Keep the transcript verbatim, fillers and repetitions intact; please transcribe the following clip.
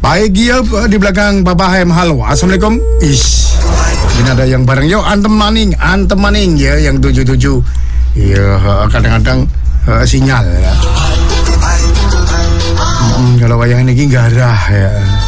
Baik ya di belakang Papa Hem. Halo, assalamualaikum. Ish, ini ada yang bareng. Yo, antem maning, antem maning ya, yang tujuh tujuh. Ya, kadang-kadang uh, sinyal ya. Hmm, kalau wayang ini garah ya.